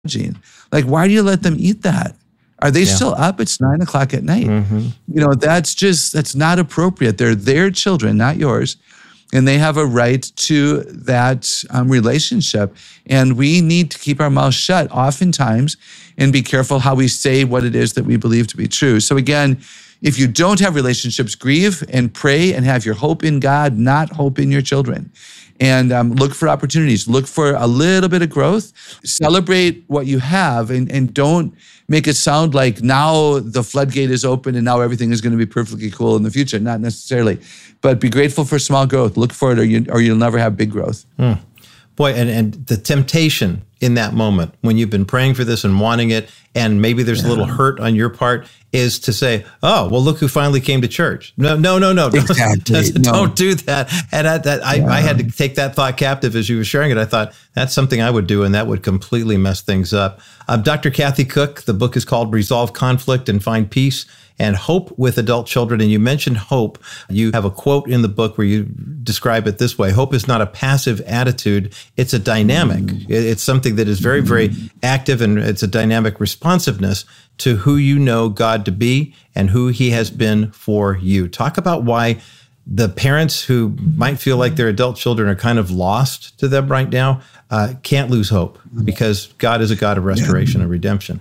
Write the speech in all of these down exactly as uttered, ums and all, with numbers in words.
Gene. Like, why do you let them eat that? Are they Yeah. still up? It's nine o'clock at night. Mm-hmm. You know, that's just, that's not appropriate. They're their children, not yours. And they have a right to that um, relationship. And we need to keep our mouths shut oftentimes and be careful how we say what it is that we believe to be true. So again, if you don't have relationships, grieve and pray and have your hope in God, not hope in your children. And um, look for opportunities. Look for a little bit of growth. Celebrate what you have, and, and don't make it sound like now the floodgate is open and now everything is going to be perfectly cool in the future. Not necessarily. But be grateful for small growth. Look for it, or, you, or you'll never have big growth. Mm. Boy, and, and the temptation in that moment when you've been praying for this and wanting it, and maybe there's yeah. a little hurt on your part, is to say, oh, well, look who finally came to church. No, no, no, no. Exactly. Don't, no. don't do that. And I, that, I, yeah. I had to take that thought captive as you were sharing it. I thought, that's something I would do, and that would completely mess things up. Um, Doctor Kathy Cook, the book is called Resolve Conflict and Find Peace and Hope with Adult Children. And you mentioned hope. You have a quote in the book where you describe it this way: hope is not a passive attitude, it's a dynamic. Mm. It's something that is very, very active, and it's a dynamic responsiveness to who you know God to be and who he has been for you. Talk about why the parents who might feel like their adult children are kind of lost to them right now uh, can't lose hope, because God is a God of restoration yeah. and redemption.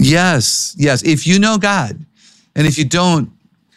Yes, yes. If you know God, and if you don't,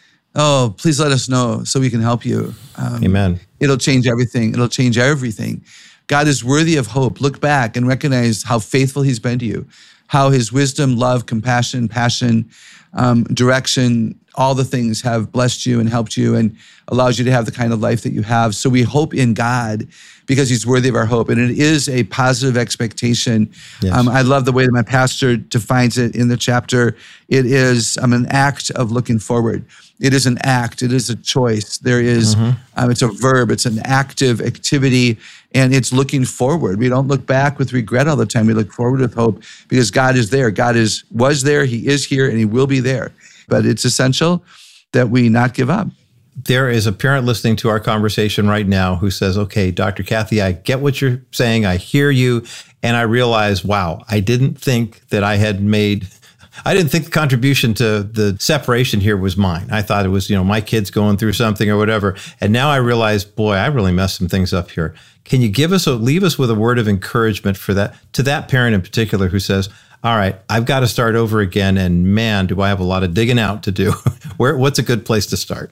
oh, please let us know so we can help you. Um, Amen. It'll change everything. It'll change everything. God is worthy of hope. Look back and recognize how faithful he's been to you, how his wisdom, love, compassion, passion, um, direction, all the things have blessed you and helped you and allows you to have the kind of life that you have. So we hope in God because he's worthy of our hope. And it is a positive expectation. Yes. Um, I love the way that my pastor defines it in the chapter. It is um, an act of looking forward. It is an act. It is a choice. There is, mm-hmm. um, it's a verb. It's an active activity, and it's looking forward. We don't look back with regret all the time. We look forward with hope because God is there. God is was there. He is here, and he will be there. But it's essential that we not give up. There is a parent listening to our conversation right now who says, okay, Doctor Kathy, I get what you're saying. I hear you. And I realize, wow, I didn't think that I had made, I didn't think the contribution to the separation here was mine. I thought it was, you know, my kids going through something or whatever. And now I realize, boy, I really messed some things up here. Can you give us, a, leave us with a word of encouragement for that, to that parent in particular who says, all right, I've got to start over again. And man, do I have a lot of digging out to do. Where, what's a good place to start?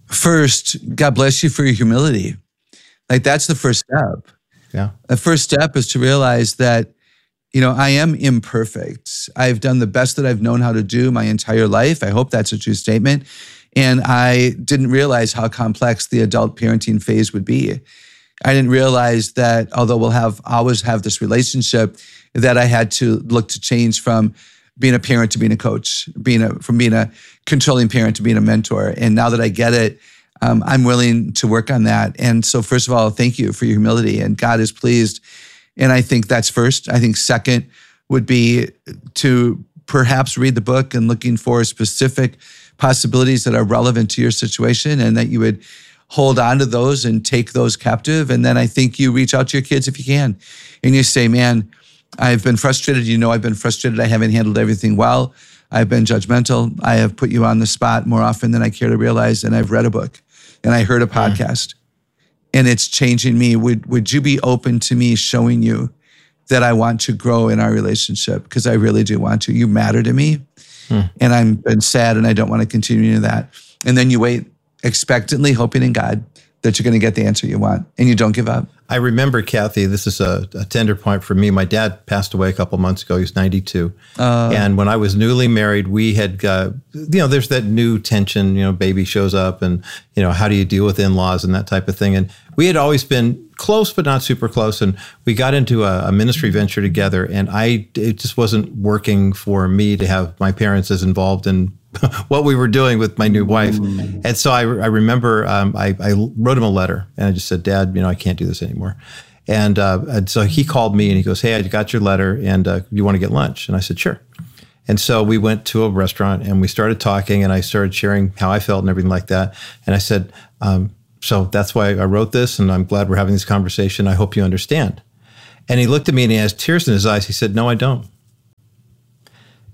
First, God bless you for your humility. Like, that's the first step. Yeah. The first step is to realize that, you know, I am imperfect. I've done the best that I've known how to do my entire life. I hope that's a true statement. And I didn't realize how complex the adult parenting phase would be. I didn't realize that although we'll have always have this relationship, that I had to look to change from being a parent to being a coach, being a, from being a controlling parent to being a mentor. And now that I get it, um, I'm willing to work on that. And so first of all, thank you for your humility, and God is pleased. And I think that's first. I think second would be to perhaps read the book and looking for specific possibilities that are relevant to your situation, and that you would hold on to those and take those captive. And then I think you reach out to your kids if you can, and you say, man, I've been frustrated. You know, I've been frustrated. I haven't handled everything well. I've been judgmental. I have put you on the spot more often than I care to realize. And I've read a book and I heard a podcast mm. and it's changing me. Would, would you be open to me showing you that I want to grow in our relationship? Because I really do want to. You matter to me. Mm. And I'm been sad and I don't want to continue that. And then you wait expectantly, hoping in God that you're going to get the answer you want, and you don't give up. I remember, Kathy, this is a, a tender point for me. My dad passed away a couple months ago. He was ninety-two. Uh, and when I was newly married, we had, uh, you know, there's that new tension, you know, baby shows up and, you know, how do you deal with in-laws and that type of thing. And we had always been close, but not super close. And we got into a, a ministry venture together, and I, it just wasn't working for me to have my parents as involved in what we were doing with my new wife. Mm. And so I, I remember um, I, I wrote him a letter, and I just said, Dad, you know, I can't do this anymore. And, uh, and so he called me and he goes, hey, I got your letter, and uh, you want to get lunch? And I said, sure. And so we went to a restaurant and we started talking, and I started sharing how I felt and everything like that. And I said, um, so that's why I wrote this, and I'm glad we're having this conversation. I hope you understand. And he looked at me and he has tears in his eyes. He said, no, I don't.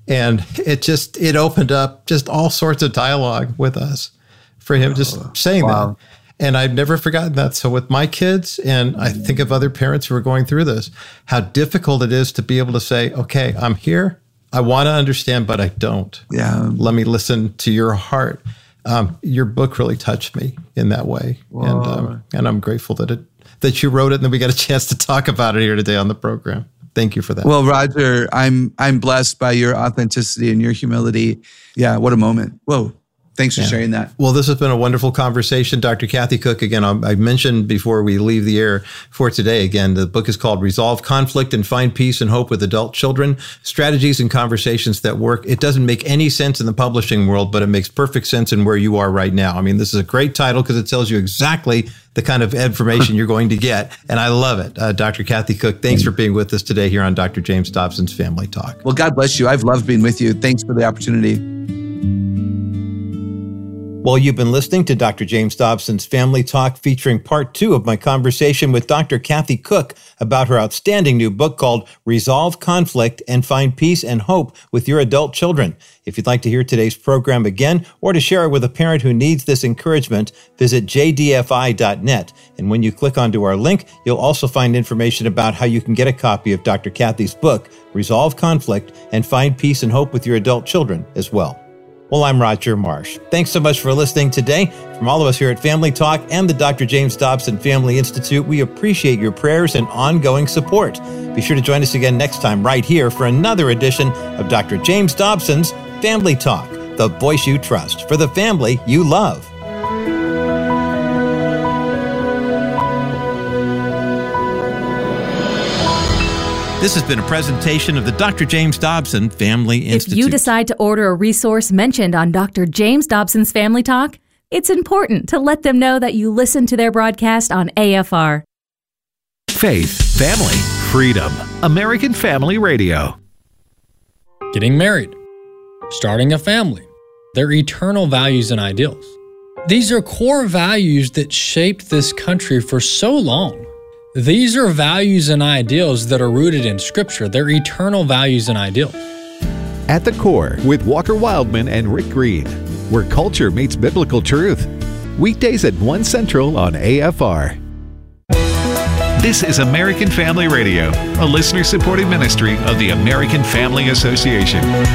And it just, it opened up just all sorts of dialogue with us for him just saying wow. that. And I've never forgotten that. So with my kids, and I think of other parents who are going through this, how difficult it is to be able to say, okay, I'm here. I want to understand, but I don't. Yeah. Let me listen to your heart. Um, your book really touched me in that way. And um, and I'm grateful that it that you wrote it and that we got a chance to talk about it here today on the program. Thank you for that. Well, Roger, I'm I'm blessed by your authenticity and your humility. Yeah, what a moment. Whoa. Thanks for yeah. sharing that. Well, this has been a wonderful conversation. Doctor Kathy Cook, again, I mentioned before we leave the air for today, again, the book is called Resolve Conflict and Find Peace and Hope with Adult Children, Strategies and Conversations That Work. It doesn't make any sense in the publishing world, but it makes perfect sense in where you are right now. I mean, this is a great title because it tells you exactly the kind of information you're going to get. And I love it. Uh, Doctor Kathy Cook, thanks for being with us today here on Doctor James Dobson's Family Talk. Well, God bless you. I've loved being with you. Thanks for the opportunity. Well, you've been listening to Doctor James Dobson's Family Talk, featuring part two of my conversation with Doctor Kathy Cook about her outstanding new book called Resolve Conflict and Find Peace and Hope with Your Adult Children. If you'd like to hear today's program again or to share it with a parent who needs this encouragement, visit j d f i dot net. And when you click onto our link, you'll also find information about how you can get a copy of Doctor Kathy's book, Resolve Conflict and Find Peace and Hope with Your Adult Children as well. Well, I'm Roger Marsh. Thanks so much for listening today. From all of us here at Family Talk and the Doctor James Dobson Family Institute, we appreciate your prayers and ongoing support. Be sure to join us again next time right here for another edition of Doctor James Dobson's Family Talk, the voice you trust for the family you love. This has been a presentation of the Doctor James Dobson Family Institute. If you decide to order a resource mentioned on Doctor James Dobson's Family Talk, it's important to let them know that you listen to their broadcast on A F R. Faith, family, freedom. American Family Radio. Getting married, starting a family, their eternal values and ideals. These are core values that shaped this country for so long. These are values and ideals that are rooted in Scripture. They're eternal values and ideals. At the Core with Walker Wildman and Rick Green, where culture meets biblical truth. Weekdays at one Central on A F R. This is American Family Radio, a listener-supported ministry of the American Family Association.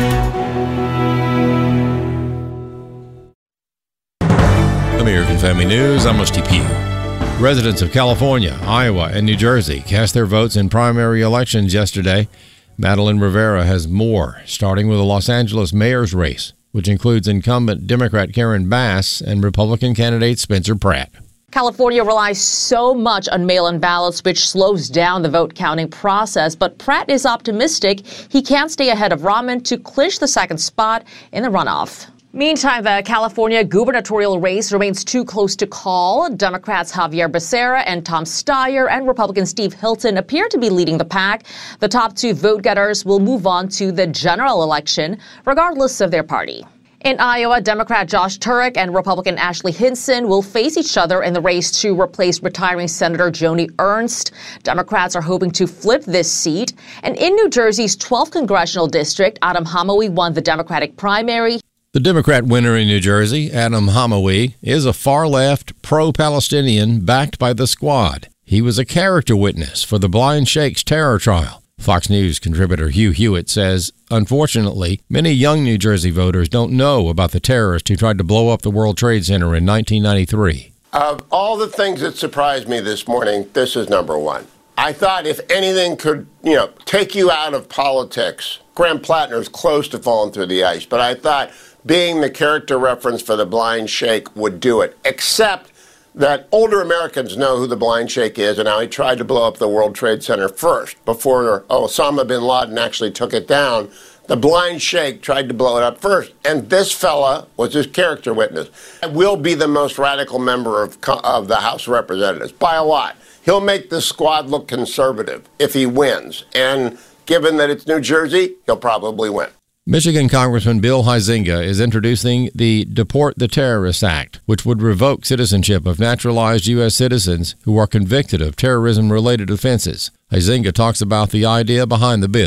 American Family News, I'm Rusty Pugh. Residents of California, Iowa, and New Jersey cast their votes in primary elections yesterday. Madeline Rivera has more, starting with the Los Angeles mayor's race, which includes incumbent Democrat Karen Bass and Republican candidate Spencer Pratt. California relies so much on mail-in ballots, which slows down the vote counting process. But Pratt is optimistic he can stay ahead of Rahman to clinch the second spot in the runoff. Meantime, the California gubernatorial race remains too close to call. Democrats Javier Becerra and Tom Steyer and Republican Steve Hilton appear to be leading the pack. The top two vote-getters will move on to the general election, regardless of their party. In Iowa, Democrat Josh Turek and Republican Ashley Hinson will face each other in the race to replace retiring Senator Joni Ernst. Democrats are hoping to flip this seat. And in New Jersey's twelfth congressional district, Adam Hamawui won the Democratic primary. The Democrat winner in New Jersey, Adam Hamawui, is a far-left, pro-Palestinian backed by the Squad. He was a character witness for the Blind Sheikh's terror trial. Fox News contributor Hugh Hewitt says, unfortunately, many young New Jersey voters don't know about the terrorist who tried to blow up the World Trade Center in nineteen ninety-three. Of all the things that surprised me this morning, this is number one. I thought if anything could, you know, take you out of politics, Graham Plattner is close to falling through the ice, but I thought being the character reference for the Blind Sheikh would do it, except that older Americans know who the Blind Sheikh is and how he tried to blow up the World Trade Center first. Before Osama bin Laden actually took it down, the Blind Sheikh tried to blow it up first. And this fella was his character witness. He will be the most radical member of, of the House of Representatives, by a lot. He'll make the Squad look conservative if he wins. And given that it's New Jersey, he'll probably win. Michigan Congressman Bill Huizenga is introducing the Deport the Terrorists Act, which would revoke citizenship of naturalized U S citizens who are convicted of terrorism-related offenses. Huizenga talks about the idea behind the bill.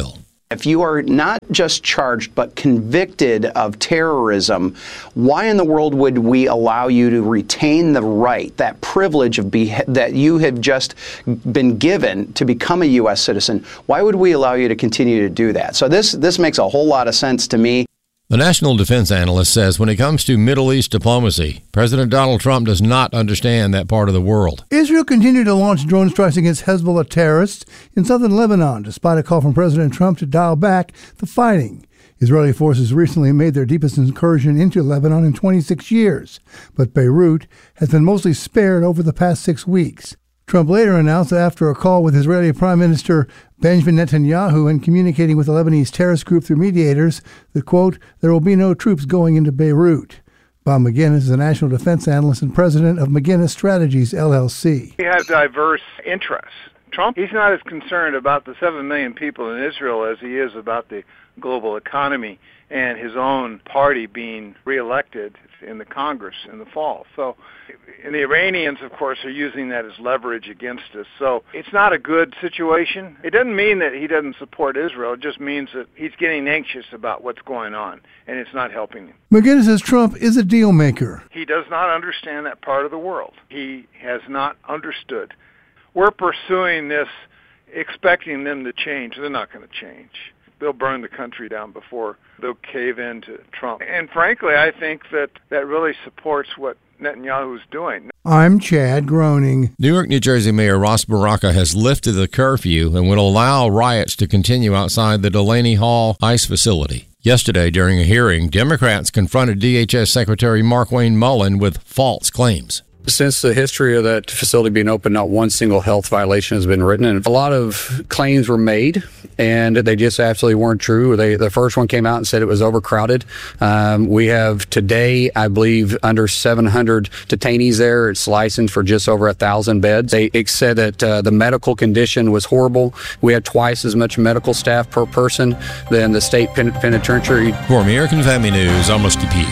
If you are not just charged but convicted of terrorism, why in the world would we allow you to retain the right, that privilege of be, that you have just been given to become a U S citizen? Why would we allow you to continue to do that? So this this makes a whole lot of sense to me. The national defense analyst says when it comes to Middle East diplomacy, President Donald Trump does not understand that part of the world. Israel continued to launch drone strikes against Hezbollah terrorists in southern Lebanon, despite a call from President Trump to dial back the fighting. Israeli forces recently made their deepest incursion into Lebanon in twenty-six years, but Beirut has been mostly spared over the past six weeks. Trump later announced that after a call with Israeli Prime Minister Benjamin Netanyahu and communicating with the Lebanese terrorist group through mediators that, quote, there will be no troops going into Beirut. Bob McGinnis is a national defense analyst and president of McGinnis Strategies, L L C. He has diverse interests. Trump, he's not as concerned about the seven million people in Israel as he is about the global economy and his own party being reelected in the Congress in the fall. So, and the Iranians, of course, are using that as leverage against us. So it's not a good situation. It doesn't mean that he doesn't support Israel. It just means that he's getting anxious about what's going on, and it's not helping him. McGinnis says Trump is a deal maker. He does not understand that part of the world. He has not understood. We're pursuing this expecting them to change. They're not going to change. They'll burn the country down before they'll cave in to Trump. And frankly, I think that that really supports what Netanyahu's doing. I'm Chad Groening. Newark, New Jersey Mayor Ross Baraka has lifted the curfew and will allow riots to continue outside the Delaney Hall ICE facility. Yesterday, during a hearing, Democrats confronted D H S Secretary Markwayne Mullin with false claims. Since the history of that facility being open, not one single health violation has been written, and a lot of claims were made, and they just absolutely weren't true. They, the first one came out and said it was overcrowded. Um, we have today, I believe, under seven hundred detainees there. It's licensed for just over a thousand beds. They said that uh, the medical condition was horrible. We had twice as much medical staff per person than the state pen- penitentiary. For American Family News, I'm Rusty P.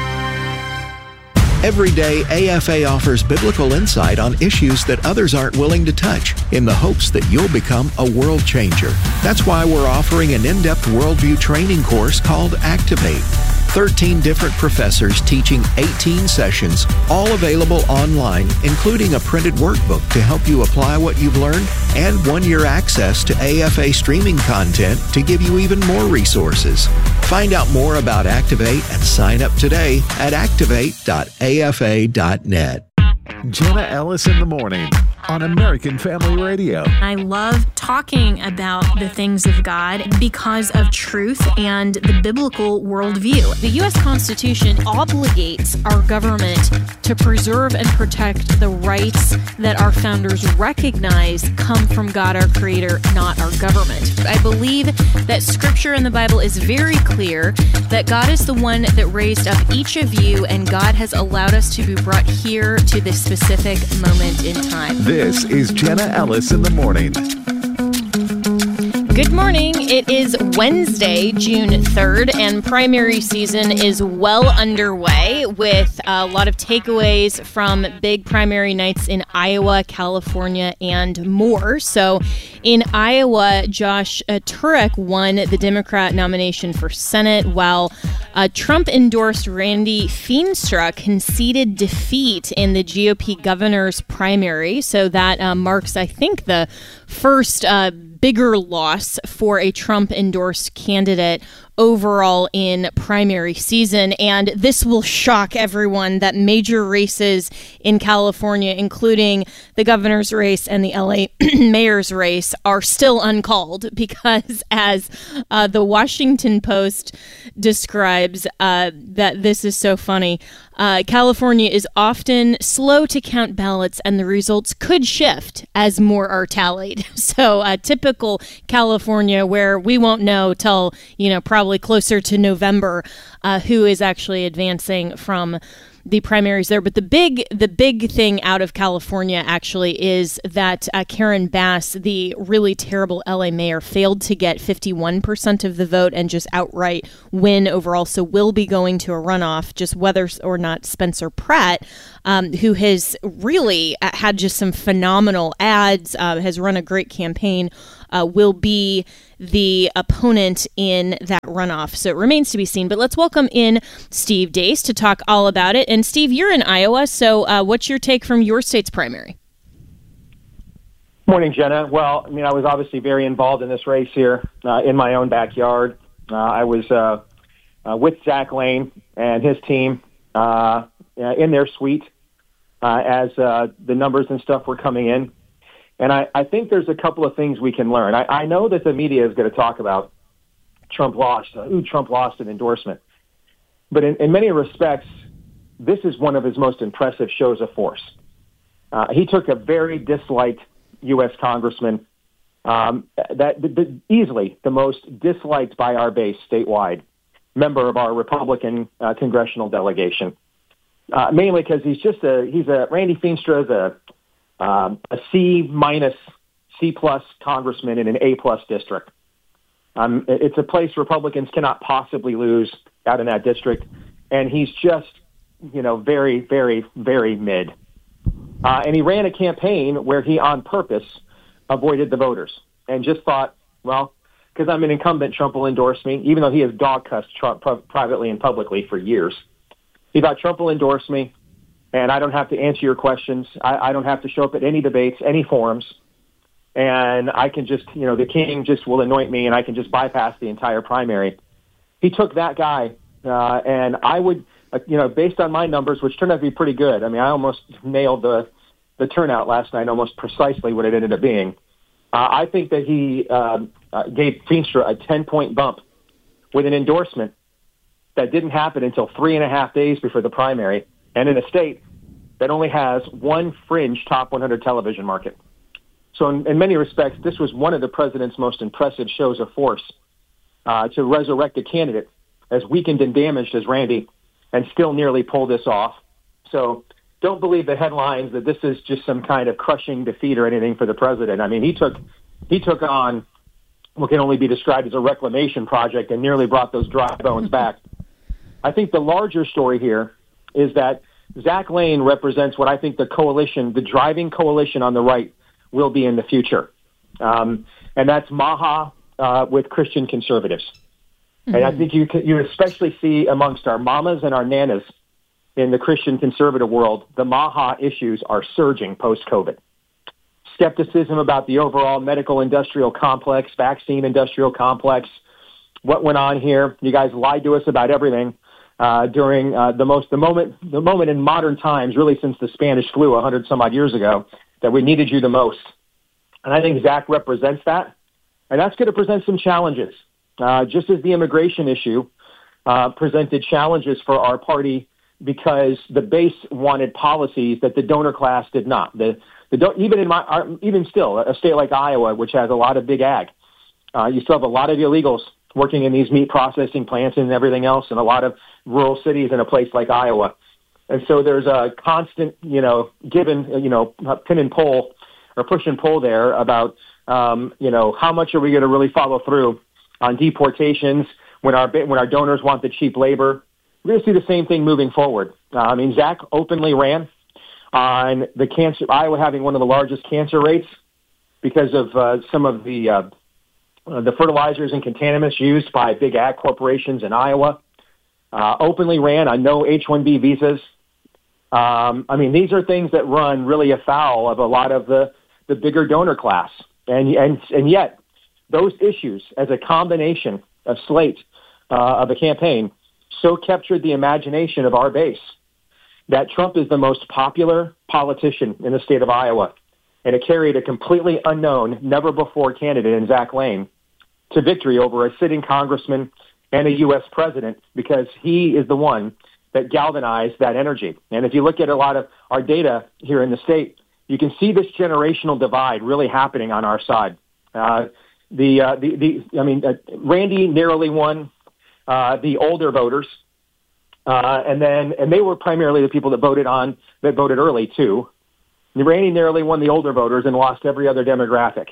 Every day, A F A offers biblical insight on issues that others aren't willing to touch in the hopes that you'll become a world changer. That's why we're offering an in-depth worldview training course called Activate. thirteen different professors teaching eighteen sessions, all available online, including a printed workbook to help you apply what you've learned and one-year access to A F A streaming content to give you even more resources. Find out more about Activate and sign up today at activate dot A F A dot net. Jenna Ellis in the morning on American Family Radio. I love talking about the things of God because of truth and the biblical worldview. The U S Constitution obligates our government to preserve and protect the rights that our founders recognize come from God, our Creator, not our government. I believe that Scripture in the Bible is very clear that God is the one that raised up each of you, and God has allowed us to be brought here to this specific moment in time. This is Jenna Ellis in the morning. Good morning. It is Wednesday, June third, and primary season is well underway with a lot of takeaways from big primary nights in Iowa, California, and more. So in Iowa, Josh uh, Turek won the Democrat nomination for Senate, while uh, Trump-endorsed Randy Feenstra conceded defeat in the G O P governor's primary. So that uh, marks, I think, the first uh, bigger loss for a Trump-endorsed candidate overall in primary season. And this will shock everyone that major races in California, including the governor's race and the L A mayor's race, are still uncalled because, as uh, the Washington Post describes, uh, that this is so funny. Uh, California is often slow to count ballots, and the results could shift as more are tallied. So uh, typical California, where we won't know till, you know, probably closer to November uh, who is actually advancing from the primaries there. But the big the big thing out of California actually is that uh, Karen Bass, the really terrible L A mayor, failed to get fifty-one percent of the vote and just outright win overall, so will be going to a runoff, just whether or not Spencer Pratt, um, who has really had just some phenomenal ads, uh, has run a great campaign, uh, will be the opponent in that runoff. So it remains to be seen. But let's welcome in Steve Deace to talk all about it. And Steve, you're in Iowa, so uh, what's your take from your state's primary? Morning, Jenna. Well, I mean, I was obviously very involved in this race here uh, in my own backyard. Uh, I was uh, uh, with Zach Lane and his team uh, in their suite uh, as uh, the numbers and stuff were coming in. And I, I think there's a couple of things we can learn. I, I know that the media is going to talk about Trump lost. Uh, ooh, Trump lost an endorsement. But in, in many respects, this is one of his most impressive shows of force. Uh, he took a very disliked U S congressman, um, that the, the, easily the most disliked by our base statewide, member of our Republican uh, congressional delegation, uh, mainly because he's just a he's a Randy Feenstra is a um, a C minus C plus congressman in an A plus district. Um, it's a place Republicans cannot possibly lose out in that district, and he's just you know very very very mid. Uh, and he ran a campaign where he, on purpose, avoided the voters and just thought, well, because I'm an incumbent, Trump will endorse me, even though he has dog-cussed Trump pri- privately and publicly for years. He thought Trump will endorse me, and I don't have to answer your questions. I, I don't have to show up at any debates, any forums, and I can just, you know, the king just will anoint me, and I can just bypass the entire primary. He took that guy, uh, and I would... Uh, you know, based on my numbers, which turned out to be pretty good. I mean, I almost nailed the the turnout last night, almost precisely what it ended up being. Uh, I think that he uh, uh, gave Feenstra a ten-point bump with an endorsement that didn't happen until three and a half days before the primary, and in a state that only has one fringe top one hundred television market. So in, in many respects, this was one of the president's most impressive shows of force uh, to resurrect a candidate as weakened and damaged as Randy, and still nearly pull this off. So don't believe the headlines that this is just some kind of crushing defeat or anything for the president. I mean, he took he took on what can only be described as a reclamation project and nearly brought those dry bones back. I think the larger story here is that Zach Lane represents what I think the coalition, the driving coalition on the right, will be in the future. Um, and that's Maha uh, with Christian conservatives. Mm-hmm. And I think you can, you especially see amongst our mamas and our nanas in the Christian conservative world, the Maha issues are surging post-COVID. Skepticism about the overall medical industrial complex, vaccine industrial complex, what went on here. You guys lied to us about everything uh, during uh, the most the moment the moment in modern times, really since the Spanish flu a hundred some odd years ago, that we needed you the most. And I think Zach represents that, and that's going to present some challenges. Uh, just as the immigration issue uh, presented challenges for our party because the base wanted policies that the donor class did not. The, the don't, even in my our, even still, a state like Iowa, which has a lot of big ag, uh, you still have a lot of illegals working in these meat processing plants and everything else, and a lot of rural cities in a place like Iowa. And so there's a constant, you know, given, you know, pin and pull or push and pull there about, um, you know, how much are we going to really follow through on deportations when our when our donors want the cheap labor. We're going to see the same thing moving forward. Uh, I mean, Zach openly ran on the cancer, Iowa having one of the largest cancer rates because of uh, some of the uh, uh, the fertilizers and contaminants used by big ag corporations in Iowa. Uh, openly ran on no H one B visas. Um, I mean, these are things that run really afoul of a lot of the, the bigger donor class. And, and, and yet, those issues as a combination of slate uh, of a campaign so captured the imagination of our base that Trump is the most popular politician in the state of Iowa. And it carried a completely unknown, never-before candidate in Zach Lane to victory over a sitting congressman and a U S president because he is the one that galvanized that energy. And if you look at a lot of our data here in the state, you can see this generational divide really happening on our side. Uh, the, uh, the, the, I mean, uh, Randy narrowly won uh, the older voters, uh, and then, and they were primarily the people that voted on, that voted early too. Randy narrowly won the older voters and lost every other demographic.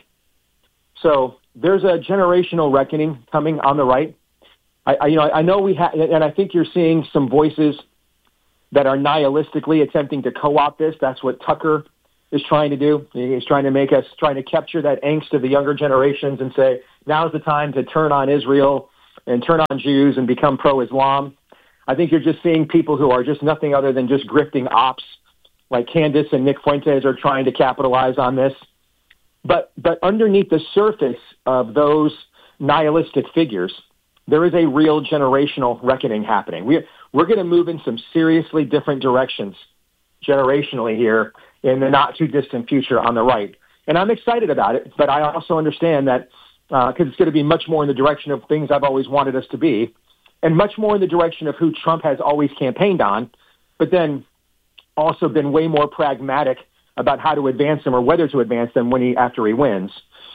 So there's a generational reckoning coming on the right. I, I you know, I know we have, and I think you're seeing some voices that are nihilistically attempting to co-opt this. That's what Tucker is trying to do. He's trying to make us, trying to capture that angst of the younger generations and say, now's the time to turn on Israel and turn on Jews and become pro-Islam. I think you're just seeing people who are just nothing other than just grifting ops, like Candace and Nick Fuentes are trying to capitalize on this. But but underneath the surface of those nihilistic figures, there is a real generational reckoning happening. We, we're going to move in some seriously different directions generationally here in the not-too-distant future on the right. And I'm excited about it, but I also understand that because uh, it's going to be much more in the direction of things I've always wanted us to be, and much more in the direction of who Trump has always campaigned on, but then also been way more pragmatic about how to advance them or whether to advance them when he after he wins.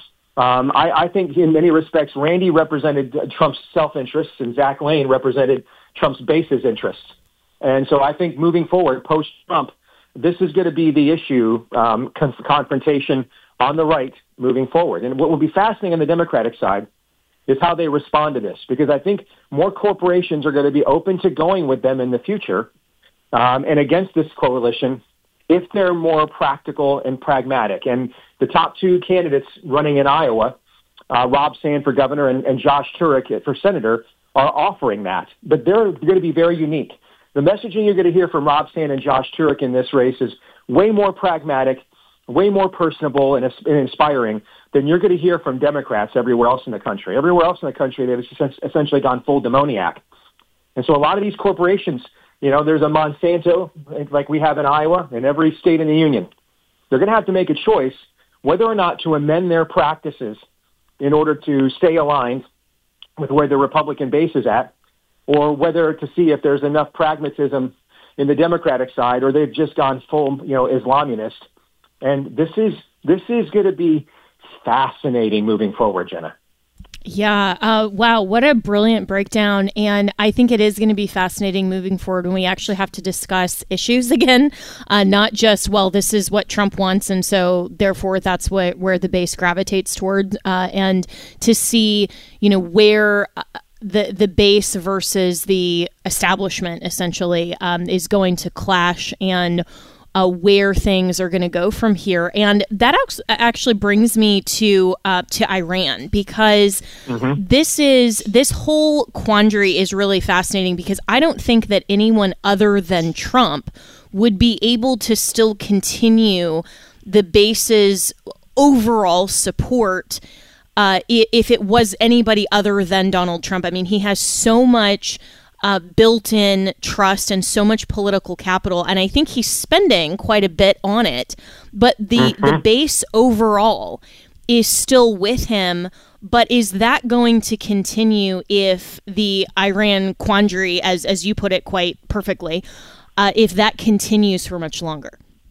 Um, I, I think in many respects, Randy represented Trump's self-interests and Zach Lane represented Trump's base's interests. And so I think moving forward, post-Trump, this is going to be the issue, um, con- confrontation on the right moving forward. And what will be fascinating on the Democratic side is how they respond to this, because I think more corporations are going to be open to going with them in the future um, and against this coalition if they're more practical and pragmatic. And the top two candidates running in Iowa, uh, Rob Sand for governor and, and Josh Turek for senator, are offering that. But they're going to be very unique. The messaging you're going to hear from Rob Sand and Josh Turek in this race is way more pragmatic, way more personable and, and inspiring than you're going to hear from Democrats everywhere else in the country. Everywhere else in the country, they've essentially gone full demoniac. And so a lot of these corporations, you know, there's a Monsanto, like we have in Iowa, in every state in the union. They're going to have to make a choice whether or not to amend their practices in order to stay aligned with where the Republican base is at, or whether to see if there's enough pragmatism in the Democratic side, or they've just gone full, you know, Islamist. And this is this is going to be fascinating moving forward, Jenna. Yeah. Uh, wow. What a brilliant breakdown. And I think it is going to be fascinating moving forward when we actually have to discuss issues again, uh, not just, well, this is what Trump wants. And so therefore that's what, where the base gravitates toward, uh, and to see, you know, where uh, the, the base versus the establishment essentially um, is going to clash, and Uh, where things are going to go from here. And that actually brings me to uh, to Iran, because mm-hmm. this is this whole quandary is really fascinating, because I don't think that anyone other than Trump would be able to still continue the base's overall support uh, if it was anybody other than Donald Trump. I mean, he has so much Uh, built-in trust and so much political capital, and I think he's spending quite a bit on it. But the mm-hmm. the base overall is still with him. But is that going to continue if the Iran quandary, as as you put it quite perfectly, uh, if that continues for much longer?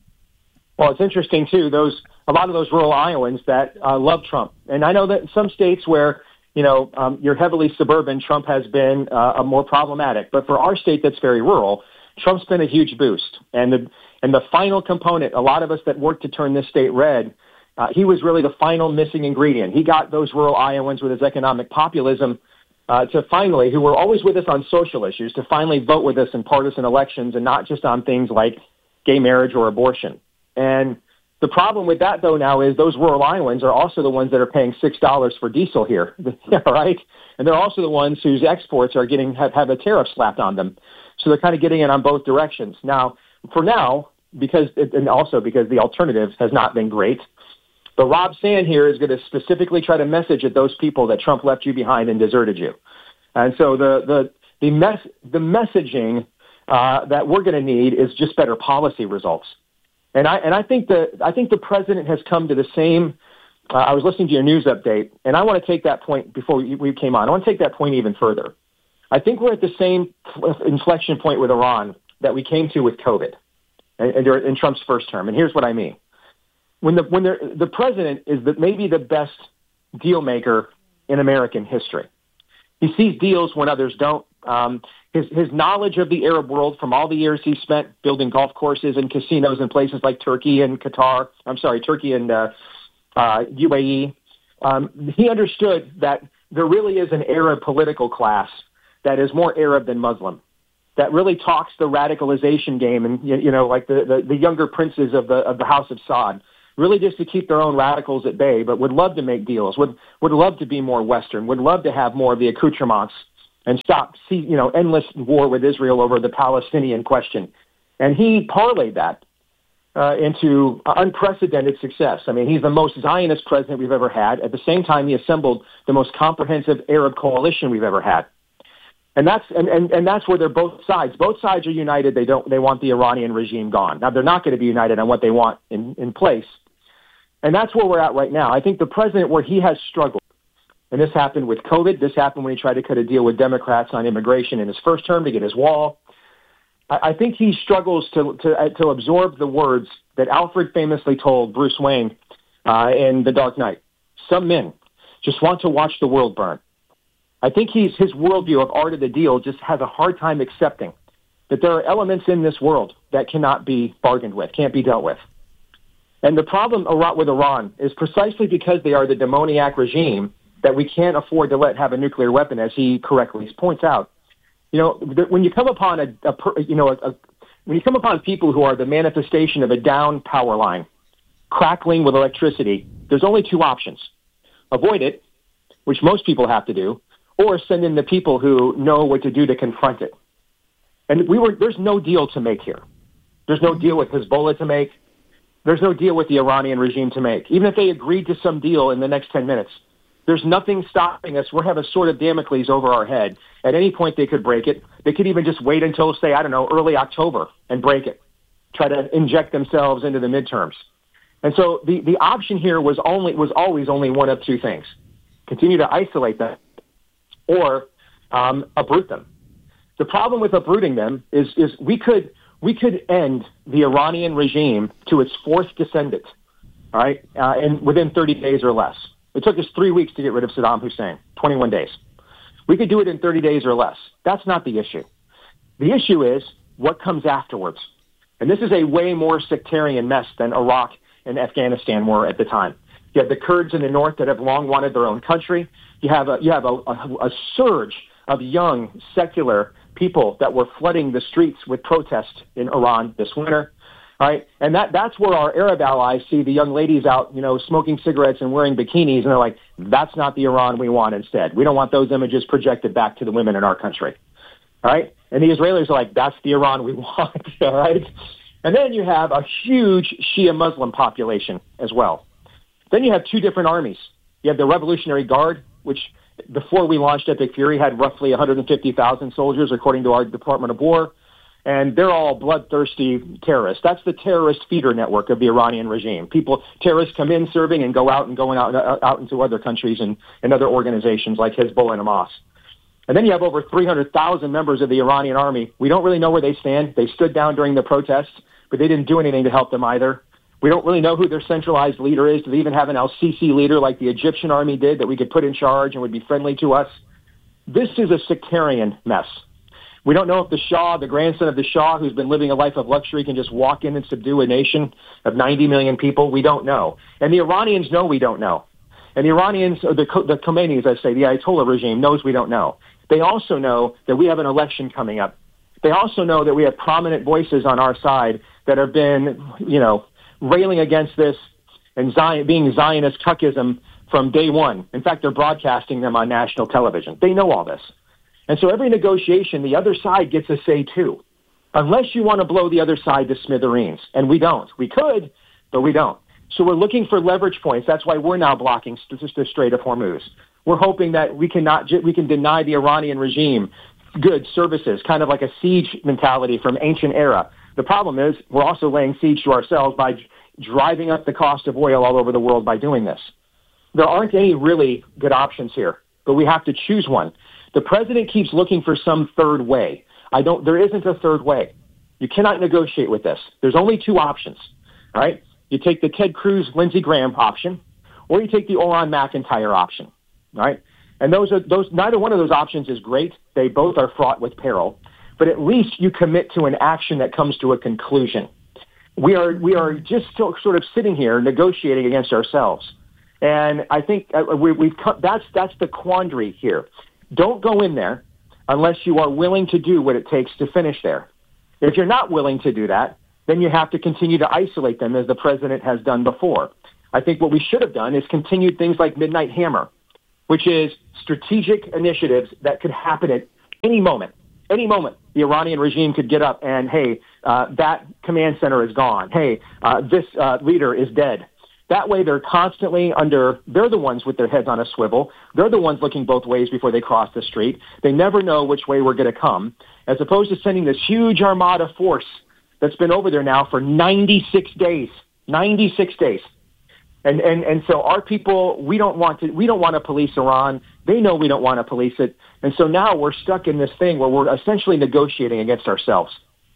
Well, it's interesting too. Those a lot of those rural Iowans that uh, love Trump, and I know that in some states where you know, um, you're heavily suburban, Trump has been uh, a more problematic. But for our state that's very rural, Trump's been a huge boost. And the and the final component, a lot of us that worked to turn this state red, uh, he was really the final missing ingredient. He got those rural Iowans with his economic populism uh, to finally, who were always with us on social issues, to finally vote with us in partisan elections and not just on things like gay marriage or abortion. And the problem with that, though, now is those rural Iowans are also the ones that are paying six dollars for diesel here, right? And they're also the ones whose exports are getting have, have a tariff slapped on them. So they're kind of getting it on both directions. Now, for now, because and also because the alternative has not been great, but Rob Sand here is going to specifically try to message at those people that Trump left you behind and deserted you. And so the the the mess the messaging uh, that we're going to need is just better policy results. And I and I think the I think the president has come to the same. Uh, I was listening to your news update, and I want to take that point before we, we came on. I want to take that point even further. I think we're at the same inflection point with Iran that we came to with COVID, and, and in Trump's first term. And here's what I mean: when the when the the president is the, maybe the best deal maker in American history. He sees deals when others don't. Um, his his knowledge of the Arab world from all the years he spent building golf courses and casinos in places like Turkey and Qatar, I'm sorry, Turkey and uh, uh, U A E, um, he understood that there really is an Arab political class that is more Arab than Muslim. that really talks the radicalization game, and you know, like the, the, the younger princes of the of the House of Saud, really just to keep their own radicals at bay, but would love to make deals, would would love to be more Western, would love to have more of the accoutrements and stop, see, you know, endless war with Israel over the Palestinian question. And he parlayed that uh, into unprecedented success. I mean, he's the most Zionist president we've ever had. At the same time, he assembled the most comprehensive Arab coalition we've ever had. And that's and, and, and that's where they're both sides. Both sides are united. They don't they want the Iranian regime gone. Now, they're not going to be united on what they want in, in place. And that's where we're at right now. I think the president, where he has struggled, and this happened with COVID, this happened when he tried to cut a deal with Democrats on immigration in his first term to get his wall. I, I think he struggles to, to, uh, to absorb the words that Alfred famously told Bruce Wayne uh, in The Dark Knight. Some men just want to watch the world burn. I think he's, his worldview of Art of the Deal just has a hard time accepting that there are elements in this world that cannot be bargained with, can't be dealt with. And the problem with Iran is precisely because they are the demoniac regime that we can't afford to let have a nuclear weapon, as he correctly points out. You know, when you come upon a, a you know, a, a, when you come upon people who are the manifestation of a down power line, crackling with electricity, there's only two options: avoid it, which most people have to do, or send in the people who know what to do to confront it. And we were there's no deal to make here. There's no deal with Hezbollah to make. There's no deal with the Iranian regime to make. Even if they agreed to some deal in the next ten minutes, there's nothing stopping us. We have a sword of Damocles over our head. At any point, they could break it. They could even just wait until, say, I don't know, early October and break it, try to inject themselves into the midterms. And so the, the option here was only was always only one of two things: continue to isolate them or um, uproot them. The problem with uprooting them is is we could we could end the Iranian regime to its fourth descendant, all right, uh, and within thirty days or less. It took us three weeks to get rid of Saddam Hussein, twenty-one days. We could do it in thirty days or less. That's not the issue. The issue is what comes afterwards. And this is a way more sectarian mess than Iraq and Afghanistan were at the time. You have the Kurds in the north that have long wanted their own country. You have a, you have a, a, a surge of young, secular people that were flooding the streets with protest in Iran this winter. Right? And that, that's where our Arab allies see the young ladies out, you know, smoking cigarettes and wearing bikinis, and they're like, that's not the Iran we want instead. We don't want those images projected back to the women in our country. All right? And the Israelis are like, that's the Iran we want. All right? And then you have a huge Shia Muslim population as well. Then you have two different armies. You have the Revolutionary Guard, which before we launched Epic Fury had roughly one hundred fifty thousand soldiers, according to our Department of War. And they're all bloodthirsty terrorists. That's the terrorist feeder network of the Iranian regime. People, terrorists come in serving and go out and going out, uh, out into other countries and, and other organizations like Hezbollah and Hamas. And then you have over three hundred thousand members of the Iranian army. We don't really know where they stand. They stood down during the protests, but they didn't do anything to help them either. We don't really know who their centralized leader is. Do they even have an al-Sisi leader like the Egyptian army did that we could put in charge and would be friendly to us? This is a sectarian mess. We don't know if the Shah, the grandson of the Shah, who's been living a life of luxury, can just walk in and subdue a nation of ninety million people. We don't know. And the Iranians know we don't know. And the Iranians, or the, the Khomeini, as I say, the Ayatollah regime, knows we don't know. They also know that we have an election coming up. They also know that we have prominent voices on our side that have been, you know, railing against this and Zion, being Zionist cuckism from day one. In fact, they're broadcasting them on national television. They know all this. And so every negotiation, the other side gets a say too, unless you want to blow the other side to smithereens. And we don't. We could, but we don't. So we're looking for leverage points. That's why we're now blocking the Strait of Hormuz. We're hoping that we cannot, we can deny the Iranian regime goods, services, kind of like a siege mentality from ancient era. The problem is we're also laying siege to ourselves by driving up the cost of oil all over the world by doing this. There aren't any really good options here, but we have to choose one. The president keeps looking for some third way. I don't. There isn't a third way. You cannot negotiate with this. There's only two options. All right. You take the Ted Cruz, Lindsey Graham option, or you take the Orhan McIntyre option. All right. And those are those. Neither one of those options is great. They both are fraught with peril. But at least you commit to an action that comes to a conclusion. We are we are just still sort of sitting here negotiating against ourselves. And I think uh, we, we've come, that's that's the quandary here. Don't go in there unless you are willing to do what it takes to finish there. If you're not willing to do that, then you have to continue to isolate them as the president has done before. I think what we should have done is continued things like Midnight Hammer, which is strategic initiatives that could happen at any moment. Any moment, the Iranian regime could get up and, hey, uh, that command center is gone. Hey, uh, this uh, leader is dead. That way they're constantly under, they're the ones with their heads on a swivel. They're the ones looking both ways before they cross the street. They never know which way we're going to come, as opposed to sending this huge armada force that's been over there now for ninety-six days. ninety-six days. And, and, and so our people, we don't want to, we don't want to police Iran. They know we don't want to police it. And so now we're stuck in this thing where we're essentially negotiating against ourselves.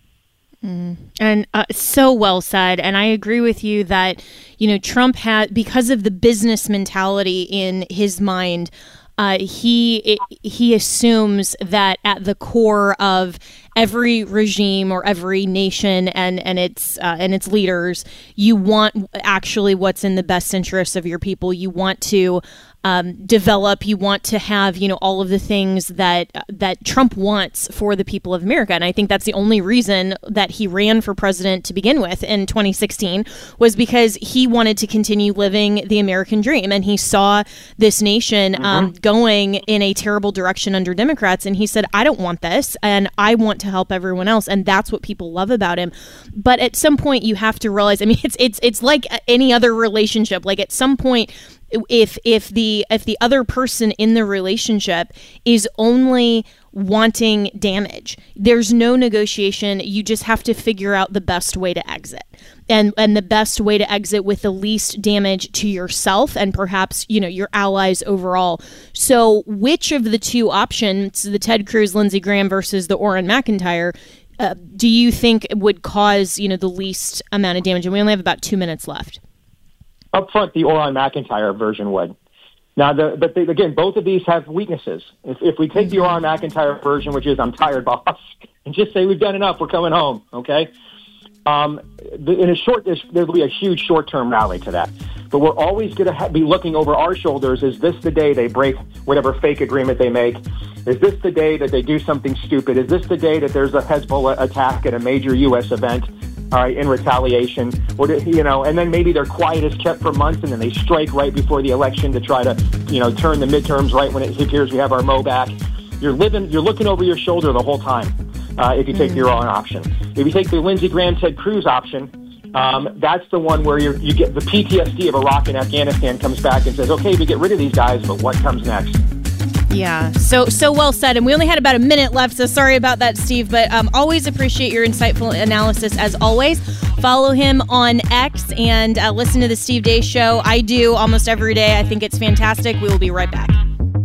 Mm. And uh, so well said. And I agree with you that, you know, Trump had, because of the business mentality in his mind, uh, he he assumes that at the core of every regime or every nation and and its uh, and its leaders, you want actually what's in the best interest of your people. You want to um, develop. You want to have, you know, all of the things that that Trump wants for the people of America. And I think that's the only reason that he ran for president to begin with in twenty sixteen, was because he wanted to continue living the American dream. And he saw this nation mm-hmm. um, going in a terrible direction under Democrats. And he said, I don't want this, and I want to help everyone else. And that's what people love about him. But at some point you have to realize, I mean, it's it's it's like any other relationship. Like at some point, if if the if the other person in the relationship is only wanting damage, there's no negotiation. You just have to figure out the best way to exit, and and the best way to exit with the least damage to yourself and perhaps, you know, your allies overall. So which of the two options, the Ted Cruz, Lindsey Graham versus the Orrin McIntyre, uh, do you think would cause, you know, the least amount of damage? And we only have about two minutes left. Up front, the Orrin McIntyre version would. Now, the, but they, again, both of these have weaknesses. If, if we take the Orrin McIntyre version, which is "I'm tired, boss," and just say we've done enough, we're coming home, okay? Um, in a short, there will be a huge short-term rally to that. But we're always going to ha- be looking over our shoulders. Is this the day they break whatever fake agreement they make? Is this the day that they do something stupid? Is this the day that there's a Hezbollah attack at a major U S event? All right, in retaliation, or you know, and then maybe their quiet is kept for months, and then they strike right before the election to try to, you know, turn the midterms right when it appears we have our Mo back. You're living, you're looking over your shoulder the whole time. Uh, if you take mm. your own option, if you take the Lindsey Graham, Ted Cruz option, um, that's the one where you you get the P T S D of Iraq and Afghanistan comes back and says, okay, we get rid of these guys, but what comes next? Yeah, so so well said. And we only had about a minute left, so sorry about that, Steve. But um, always appreciate your insightful analysis, as always. Follow him on X and uh, listen to the Steve Deace Show. I do almost every day. I think it's fantastic. We will be right back.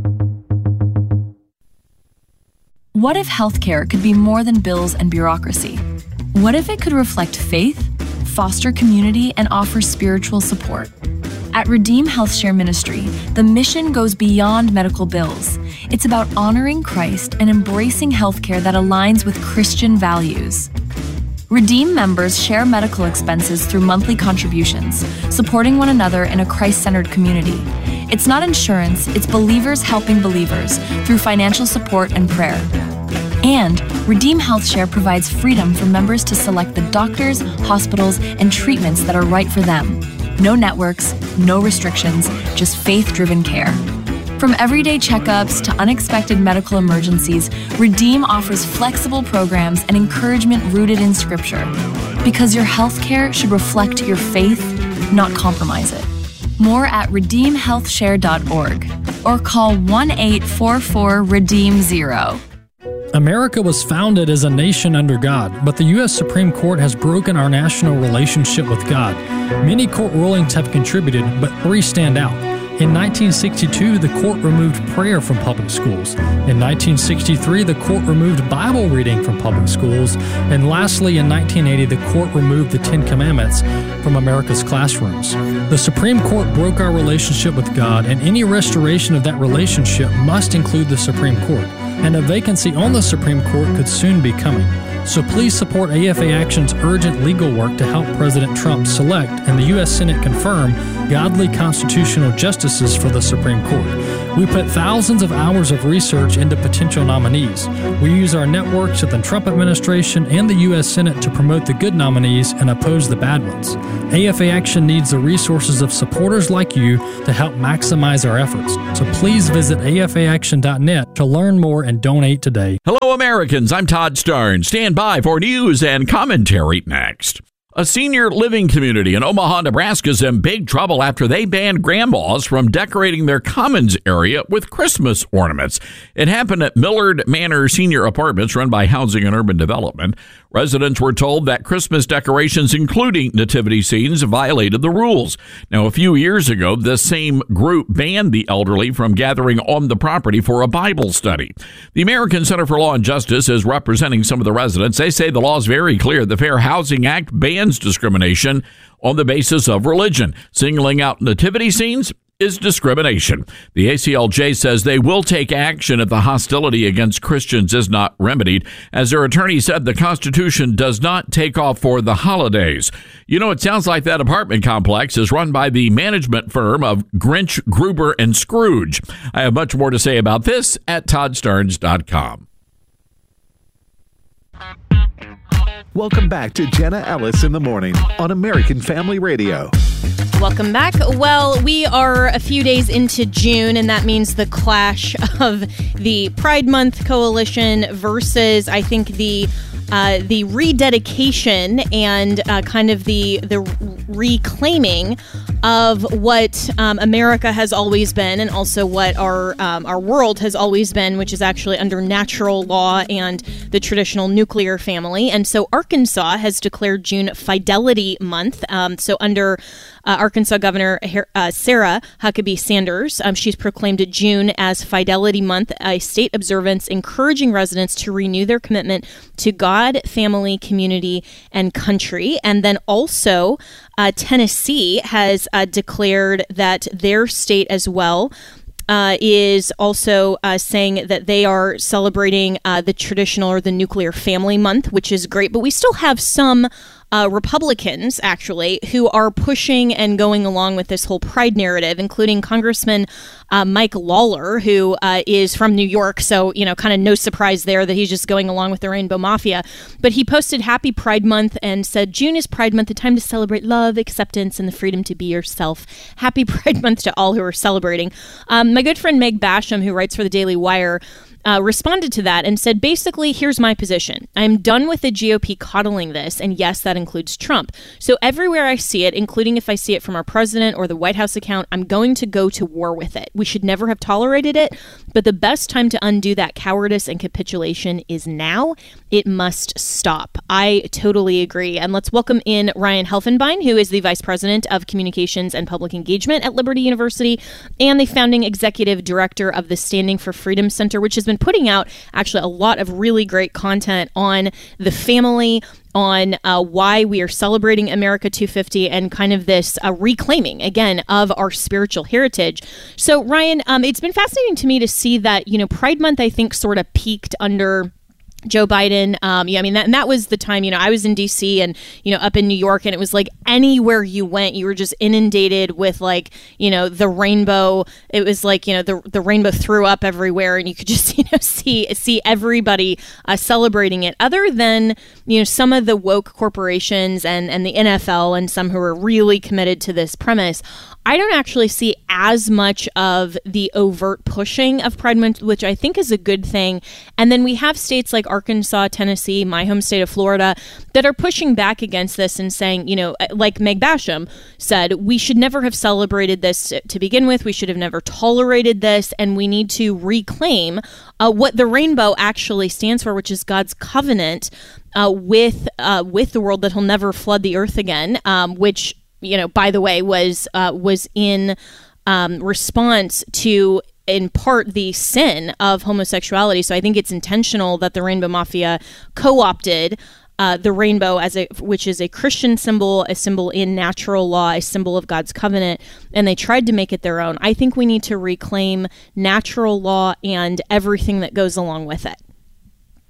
What if healthcare could be more than bills and bureaucracy? What if it could reflect faith, foster community, and offer spiritual support? At Redeem Health Share Ministry, the mission goes beyond medical bills. It's about honoring Christ and embracing healthcare that aligns with Christian values. Redeem members share medical expenses through monthly contributions, supporting one another in a Christ-centered community. It's not insurance, it's believers helping believers through financial support and prayer. And Redeem Health Share provides freedom for members to select the doctors, hospitals, and treatments that are right for them. No networks, no restrictions, just faith-driven care. From everyday checkups to unexpected medical emergencies, Redeem offers flexible programs and encouragement rooted in Scripture. Because your healthcare should reflect your faith, not compromise it. More at redeem health share dot org or call one eight four four redeem zero. America was founded as a nation under God, but the U S Supreme Court has broken our national relationship with God. Many court rulings have contributed, but three stand out. In nineteen sixty-two, the court removed prayer from public schools. In nineteen sixty-three, the court removed Bible reading from public schools. And lastly, in nineteen eighty, the court removed the Ten Commandments from America's classrooms. The Supreme Court broke our relationship with God, and any restoration of that relationship must include the Supreme Court. And a vacancy on the Supreme Court could soon be coming. So please support A F A Action's urgent legal work to help President Trump select and the U S Senate confirm godly constitutional justices for the Supreme Court. We put thousands of hours of research into potential nominees. We use our networks at the Trump administration and the U S Senate to promote the good nominees and oppose the bad ones. A F A Action needs the resources of supporters like you to help maximize our efforts. So please visit A F A action dot net to learn more and donate today. Hello, Americans. I'm Todd Starnes. Stand by for news and commentary next. A senior living community in Omaha, Nebraska is in big trouble after they banned grandmas from decorating their commons area with Christmas ornaments. It happened at Millard Manor Senior Apartments run by Housing and Urban Development. Residents were told that Christmas decorations, including nativity scenes, violated the rules. Now, a few years ago, this same group banned the elderly from gathering on the property for a Bible study. The American Center for Law and Justice is representing some of the residents. They say the law is very clear. The Fair Housing Act bans discrimination on the basis of religion. Singling out nativity scenes is discrimination. The A C L J says they will take action if the hostility against Christians is not remedied. As their attorney said, the Constitution does not take off for the holidays. You know, it sounds like that apartment complex is run by the management firm of Grinch, Gruber, and Scrooge. I have much more to say about this at todd starnes dot com. Welcome back to Jenna Ellis in the Morning on American Family Radio. Welcome back. Well, we are a few days into June, and that means the clash of the Pride Month coalition versus, I think, the uh, the rededication and uh, kind of the the reclaiming of what um, America has always been, and also what our um, our world has always been, which is actually under natural law and the traditional nuclear family. And so Arkansas has declared June Fidelity Month. Um, so under uh, Arkansas Governor uh, Sarah Huckabee Sanders, um, she's proclaimed June as Fidelity Month, a state observance encouraging residents to renew their commitment to God, family, community, and country. And then also uh, Tennessee has uh, declared that their state as well Uh, is also uh, saying that they are celebrating uh, the traditional or the nuclear family month, which is great. But we still have some uh, Republicans, actually, who are pushing and going along with this whole pride narrative, including Congressman uh, Mike Lawler, who uh, is from New York. So, you know, kind of no surprise there that he's just going along with the Rainbow Mafia. But he posted Happy Pride Month and said, June is Pride Month, a time to celebrate love, acceptance, and the freedom to be yourself. Happy Pride Month to all who are celebrating. Um, my good friend Meg Basham, who writes for the Daily Wire, Uh, responded to that and said, basically, here's my position. I'm done with the G O P coddling this, and yes, that includes Trump. So everywhere I see it, including if I see it from our president or the White House account, I'm going to go to war with it. We should never have tolerated it, but the best time to undo that cowardice and capitulation is now. It must stop. I totally agree. And let's welcome in Ryan Helfenbein, who is the Vice President of Communications and Public Engagement at Liberty University and the founding executive director of the Standing for Freedom Center, which has been putting out actually a lot of really great content on the family, on uh, why we are celebrating America two fifty, and kind of this uh, reclaiming, again, of our spiritual heritage. So, Ryan, um, it's been fascinating to me to see that, you know, Pride Month, I think, sort of peaked under Joe Biden. Um, yeah, I mean, that, and that was the time, you know, I was in D C and, you know, up in New York, and it was like anywhere you went, you were just inundated with, like, you know, the rainbow. It was like, you know, the the rainbow threw up everywhere, and you could just, you know, see see everybody uh, celebrating it. Other than, you know, some of the woke corporations and, and the N F L and some who are really committed to this premise, I don't actually see as much of the overt pushing of Pride Month, which I think is a good thing. And then we have states like Arkansas, Tennessee, my home state of Florida, that are pushing back against this and saying, you know, like Meg Basham said, we should never have celebrated this to begin with. We should have never tolerated this. And we need to reclaim uh, what the rainbow actually stands for, which is God's covenant uh, with uh, with the world, that he'll never flood the earth again, um, which, you know, by the way, was uh, was in um, response to, in part, the sin of homosexuality. So I think it's intentional that the Rainbow Mafia co-opted uh, the rainbow, as a, which is a Christian symbol, a symbol in natural law, a symbol of God's covenant, and they tried to make it their own. I think we need to reclaim natural law and everything that goes along with it.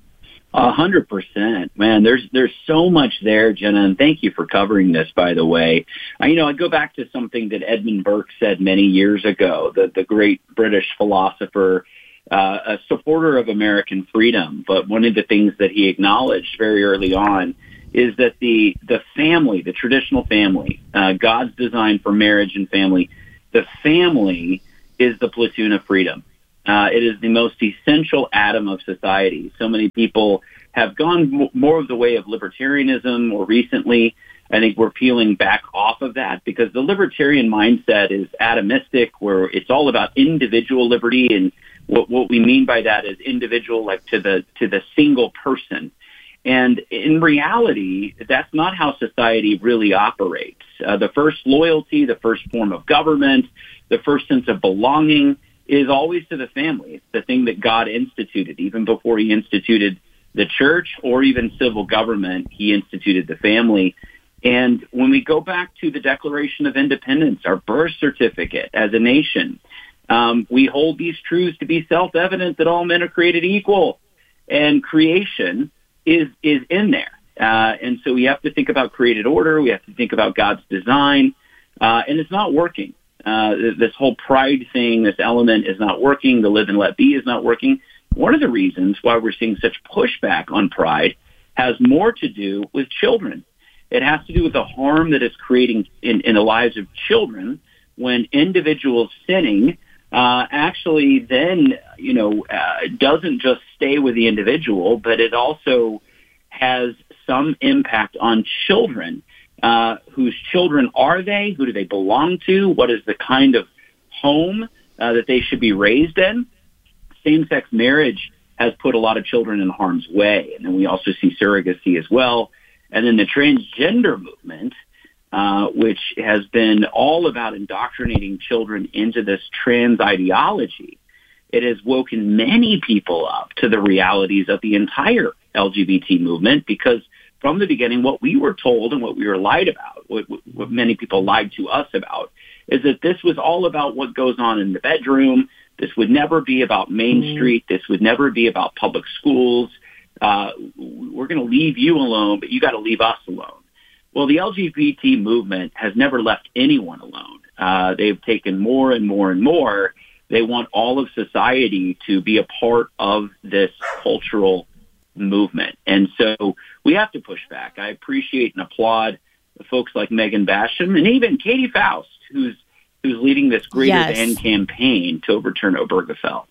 A hundred percent, man. There's there's so much there, Jenna, and thank you for covering this. By the way, I, you know, I go back to something that Edmund Burke said many years ago. The the great British philosopher, uh, a supporter of American freedom. But one of the things that he acknowledged very early on is that the the family, the traditional family, uh, God's design for marriage and family, the family is the platoon of freedom. Uh, it is the most essential atom of society. So many people have gone m- more of the way of libertarianism more recently. I think we're peeling back off of that because the libertarian mindset is atomistic, where it's all about individual liberty. And what, what we mean by that is individual, like to the to the single person. And in reality, that's not how society really operates. Uh, the first loyalty, the first form of government, the first sense of belonging is always to the family. It's the thing that God instituted. Even before he instituted the church or even civil government, he instituted the family. And when we go back to the Declaration of Independence, our birth certificate as a nation, um, we hold these truths to be self-evident that all men are created equal. And creation is is in there. Uh, and so we have to think about created order. We have to think about God's design. Uh, and it's not working. Uh, this whole pride thing, this element is not working. The live and let be is not working. One of the reasons why we're seeing such pushback on pride has more to do with children. It has to do with the harm that it's creating in, in the lives of children when individuals sinning uh, actually then, you know, uh, doesn't just stay with the individual, but it also has some impact on children. Uh, whose children are they? Who do they belong to? What is the kind of home uh, that they should be raised in? Same-sex marriage has put a lot of children in harm's way. And then we also see surrogacy as well. And then the transgender movement, uh, which has been all about indoctrinating children into this trans ideology. It has woken many people up to the realities of the entire L G B T movement because from the beginning, what we were told and what we were lied about, what, what many people lied to us about, is that this was all about what goes on in the bedroom. This would never be about Main mm. Street. This would never be about public schools. Uh, we're going to leave you alone, but you got to leave us alone. Well, the L G B T movement has never left anyone alone. Uh, they've taken more and more and more. They want all of society to be a part of this cultural movement. And so we have to push back. I appreciate and applaud the folks like Megan Basham and even Katie Faust, who's who's leading this Greater Yes. Than campaign to overturn Obergefell.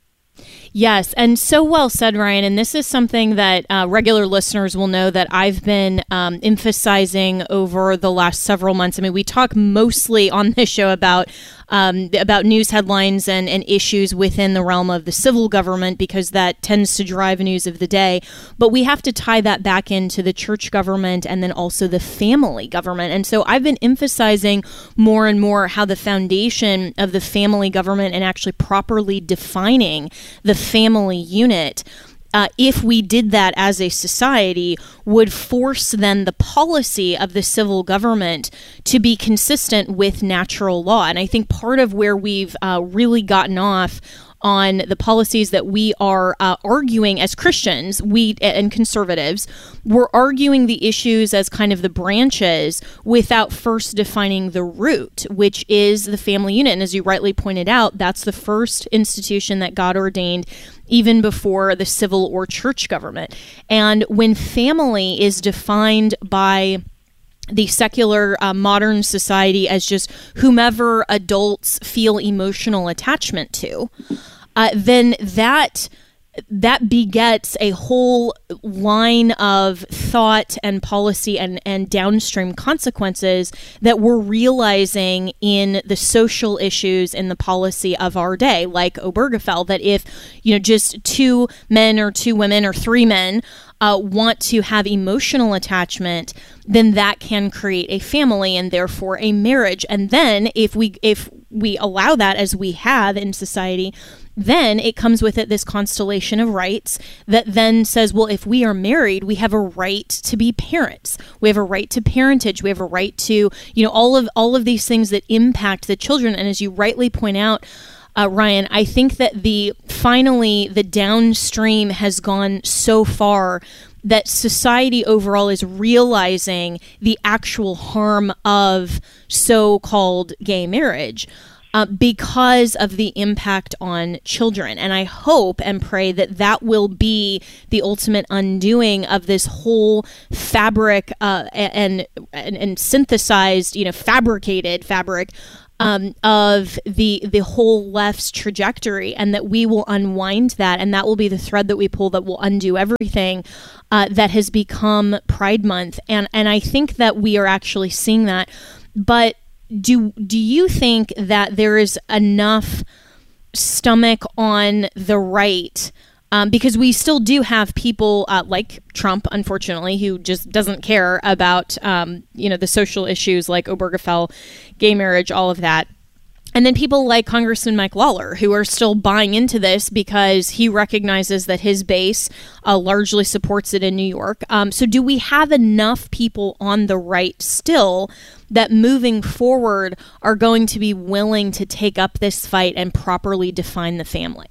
Yes, and so well said, Ryan. And this is something that uh, regular listeners will know that I've been um, emphasizing over the last several months. I mean, we talk mostly on this show about um, about news headlines and, and issues within the realm of the civil government because that tends to drive news of the day. But we have to tie that back into the church government and then also the family government. And so I've been emphasizing more and more how the foundation of the family government and actually properly defining the family unit, uh, if we did that as a society, would force then the policy of the civil government to be consistent with natural law. And I think part of where we've uh, really gotten off on the policies that we are uh, arguing as Christians, we and conservatives, we're arguing the issues as kind of the branches without first defining the root, which is the family unit. And as you rightly pointed out, that's the first institution that God ordained even before the civil or church government. And when family is defined by the secular uh, modern society as just whomever adults feel emotional attachment to, uh, then that that begets a whole line of thought and policy and, and downstream consequences that we're realizing in the social issues in the policy of our day, like Obergefell, that if, you know, just two men or two women or three men uh, want to have emotional attachment, then that can create a family and therefore a marriage. And then if we if we allow that, as we have in society, then it comes with it this constellation of rights that then says, well, if we are married, we have a right to be parents. We have a right to parentage. We have a right to, you know, all of all of these things that impact the children. And as you rightly point out, uh, Ryan, I think that the finally the downstream has gone so far that society overall is realizing the actual harm of so-called gay marriage. Uh, because of the impact on children. And I hope and pray that that will be the ultimate undoing of this whole fabric uh, and, and and synthesized, you know, fabricated fabric um, of the the whole left's trajectory, and that we will unwind that, and that will be the thread that we pull that will undo everything uh, that has become Pride Month. And and I think that we are actually seeing that. But Do do you think that there is enough stomach on the right? Um, because we still do have people uh, like Trump, unfortunately, who just doesn't care about um, you know the social issues like Obergefell, gay marriage, all of that. And then people like Congressman Mike Lawler, who are still buying into this because he recognizes that his base uh, largely supports it in New York. Um, so do we have enough people on the right still that moving forward are going to be willing to take up this fight and properly define the family?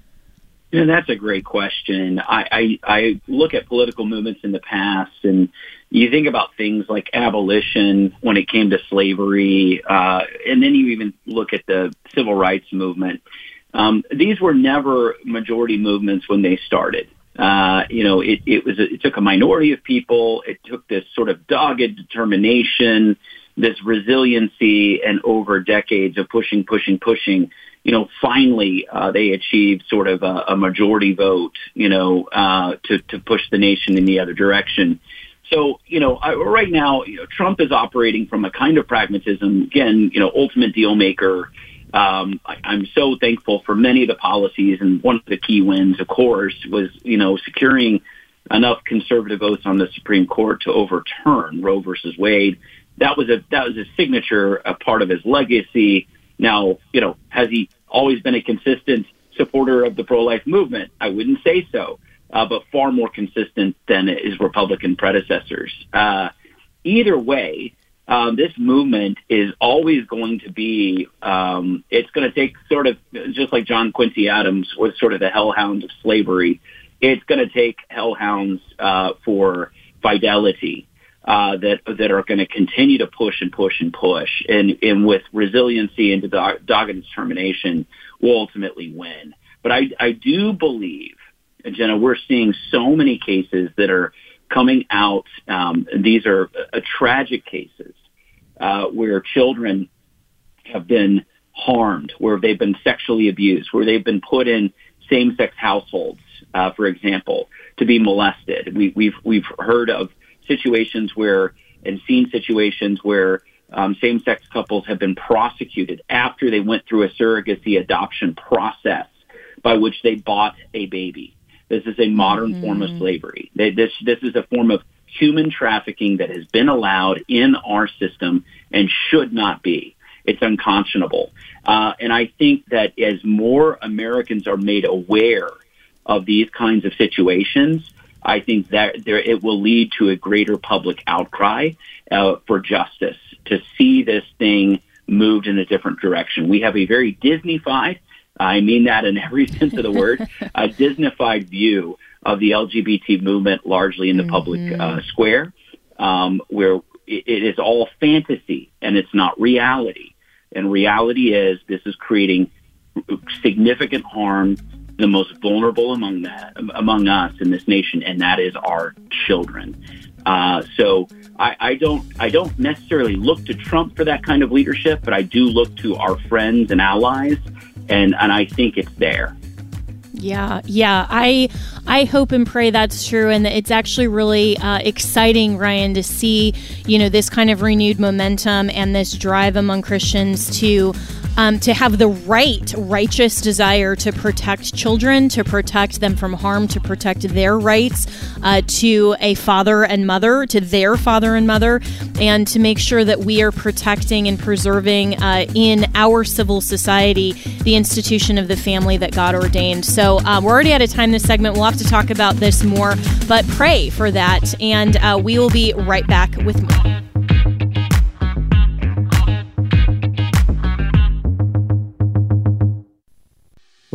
Yeah, that's a great question. I, I, I look at political movements in the past, and you think about things like abolition when it came to slavery, uh, and then you even look at the civil rights movement. Um, these were never majority movements when they started. Uh, you know, it, it was a, it took a minority of people. It took this sort of dogged determination, this resiliency, and over decades of pushing, pushing, pushing. You know, finally, uh, they achieved sort of a, a majority vote, you know, uh, to, to push the nation in the other direction. So, you know, I, right now, you know, Trump is operating from a kind of pragmatism. Again, you know, ultimate deal maker. Um, I, I'm so thankful for many of the policies. And one of the key wins, of course, was, you know, securing enough conservative votes on the Supreme Court to overturn Roe versus Wade. That was a that was a signature, a part of his legacy. Now, you know, has he always been a consistent supporter of the pro-life movement? I wouldn't say so, uh, but far more consistent than his Republican predecessors. Uh, either way, um, this movement is always going to be, um, it's going to take sort of, just like John Quincy Adams was sort of the hellhound of slavery, it's going to take hellhounds uh, for fidelity. Uh, that that are going to continue to push and push and push, and, and with resiliency and dog, dogged determination, will ultimately win. But I, I do believe, Jenna, we're seeing so many cases that are coming out. Um, these are uh, tragic cases uh, where children have been harmed, where they've been sexually abused, where they've been put in same-sex households, uh, for example, to be molested. We, we've we've heard of situations where, and seen situations where um, same-sex couples have been prosecuted after they went through a surrogacy adoption process by which they bought a baby. This is a modern mm-hmm. form of slavery. They, this this is a form of human trafficking that has been allowed in our system and should not be. It's unconscionable. Uh, and I think that as more Americans are made aware of these kinds of situations, I think that there, it will lead to a greater public outcry uh, for justice, to see this thing moved in a different direction. We have a very Disney-fied, I mean that in every sense of the word, a Disney-fied view of the L G B T movement, largely in the mm-hmm. public uh, square, um, where it, it is all fantasy and it's not reality. And reality is this is creating significant harm, the most vulnerable among that, among us in this nation, and that is our children. Uh, so I, I don't I don't necessarily look to Trump for that kind of leadership, but I do look to our friends and allies, and, and I think it's there. Yeah, yeah. I I hope and pray that's true, and it's actually really uh, exciting, Ryan, to see, you know, this kind of renewed momentum and this drive among Christians to um, to have the right, righteous desire to protect children, to protect them from harm, to protect their rights uh, to a father and mother, to their father and mother, and to make sure that we are protecting and preserving uh, in our civil society the institution of the family that God ordained. So uh, we're already out of time this segment. We'll have to talk about this more, but pray for that, and uh, we will be right back with more.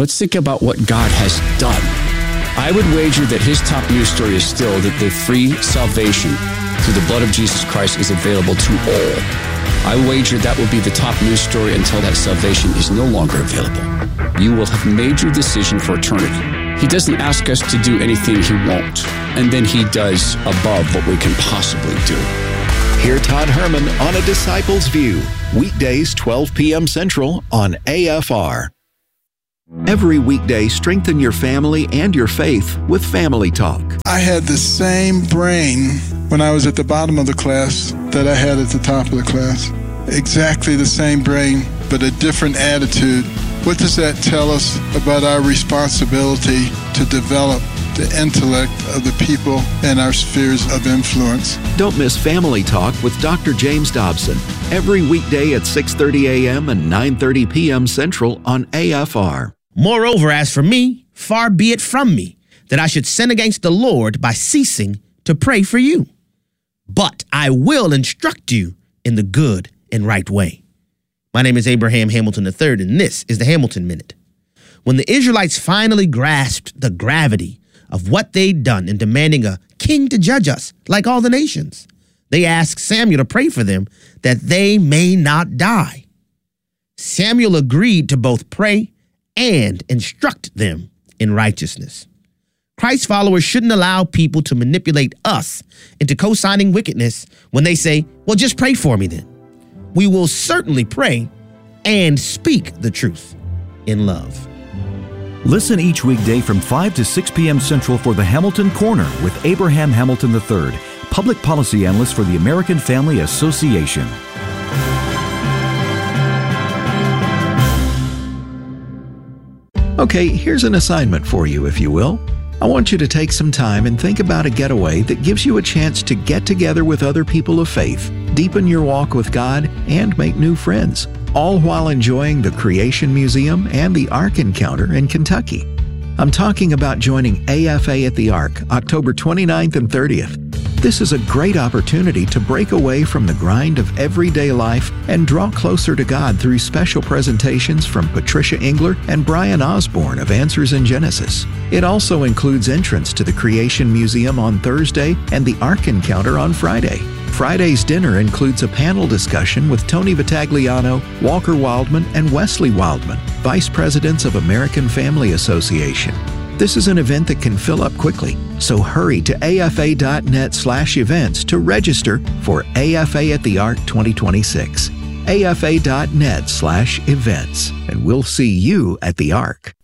Let's think about what God has done. I would wager that his top news story is still that the free salvation through the blood of Jesus Christ is available to all. I wager that will be the top news story until that salvation is no longer available. You will have made your decision for eternity. He doesn't ask us to do anything he won't, and then he does above what we can possibly do. Hear Todd Herman on A Disciple's View, weekdays twelve p.m. Central on A F R. Every weekday, strengthen your family and your faith with Family Talk. I had the same brain when I was at the bottom of the class that I had at the top of the class. Exactly the same brain, but a different attitude. What does that tell us about our responsibility to develop the intellect of the people in our spheres of influence? Don't miss Family Talk with Doctor James Dobson every weekday at six thirty a.m. and nine thirty p.m. Central on A F R. Moreover, as for me, far be it from me that I should sin against the Lord by ceasing to pray for you. But I will instruct you in the good and right way. My name is Abraham Hamilton the third, and this is the Hamilton Minute. When the Israelites finally grasped the gravity of what they'd done in demanding a king to judge us like all the nations, they asked Samuel to pray for them that they may not die. Samuel agreed to both pray and instruct them in righteousness. Christ followers shouldn't allow people to manipulate us into co-signing wickedness when they say, well, just pray for me then. We will certainly pray and speak the truth in love. Listen each weekday from five to six p.m. Central for the Hamilton Corner with Abraham Hamilton the third, Public Policy Analyst for the American Family Association. Okay, here's an assignment for you, if you will. I want you to take some time and think about a getaway that gives you a chance to get together with other people of faith, deepen your walk with God, and make new friends, all while enjoying the Creation Museum and the Ark Encounter in Kentucky. I'm talking about joining A F A at the Ark, October twenty-ninth and thirtieth. This is a great opportunity to break away from the grind of everyday life and draw closer to God through special presentations from Patricia Engler and Brian Osborne of Answers in Genesis. It also includes entrance to the Creation Museum on Thursday and the Ark Encounter on Friday. Friday's dinner includes a panel discussion with Tony Vitagliano, Walker Wildman, and Wesley Wildman, Vice Presidents of American Family Association. This is an event that can fill up quickly, so hurry to afa.net slash events to register for A F A at the Ark twenty twenty-six. afa.net slash events, and we'll see you at the Ark.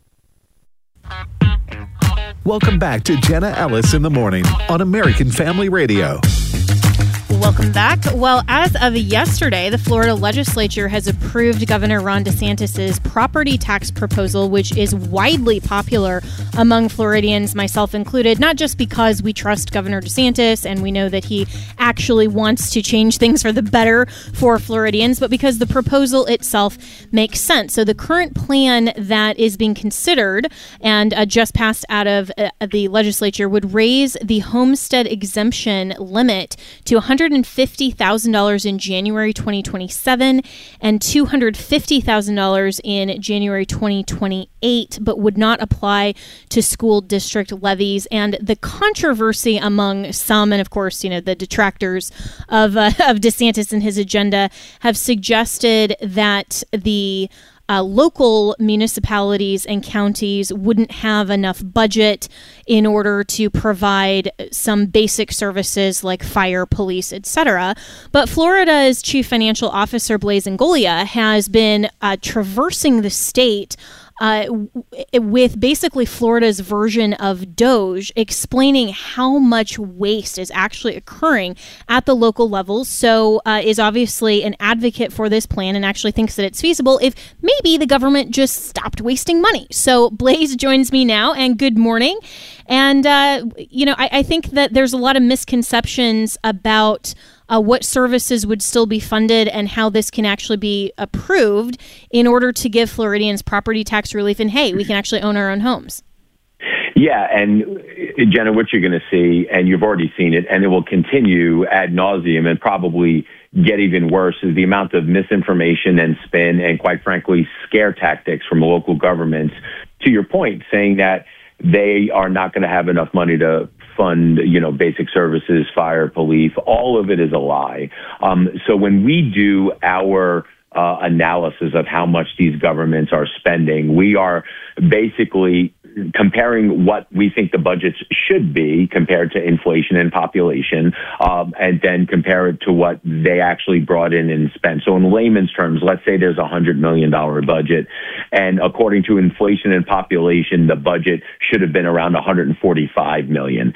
Welcome back to Jenna Ellis in the Morning on American Family Radio. Welcome back. Well, as of yesterday, the Florida legislature has approved Governor Ron DeSantis' property tax proposal, which is widely popular among Floridians, myself included, not just because we trust Governor DeSantis and we know that he actually wants to change things for the better for Floridians, but because the proposal itself makes sense. So the current plan that is being considered and uh, just passed out of uh, the legislature would raise the homestead exemption limit to one hundred fifty thousand dollars in January twenty twenty-seven and two hundred fifty thousand dollars in January twenty twenty-eight, but would not apply to school district levies. And the controversy among some, and of course, you know, the detractors of uh, of DeSantis and his agenda, have suggested that the Uh, local municipalities and counties wouldn't have enough budget in order to provide some basic services like fire, police, et cetera. But Florida's Chief Financial Officer, Blaise Ingoglia, has been uh, traversing the state Uh, with basically Florida's version of Doge, explaining how much waste is actually occurring at the local level. So uh, is obviously an advocate for this plan and actually thinks that it's feasible if maybe the government just stopped wasting money. So Blaise joins me now, and good morning. And, uh, you know, I, I think that there's a lot of misconceptions about Uh, what services would still be funded and how this can actually be approved in order to give Floridians property tax relief. And hey, we can actually own our own homes. Yeah, and Jenna, what you're going to see, and you've already seen it, and it will continue ad nauseum and probably get even worse, is the amount of misinformation and spin and, quite frankly, scare tactics from local governments, to your point, saying that they are not going to have enough money to fund, you know, basic services, fire, police. All of it is a lie. Um, so when we do our uh, analysis of how much these governments are spending, we are basically comparing what we think the budgets should be compared to inflation and population, um, and then compare it to what they actually brought in and spent. So in layman's terms, let's say there's a one hundred million dollars budget, and according to inflation and population, the budget should have been around one hundred forty-five million dollars.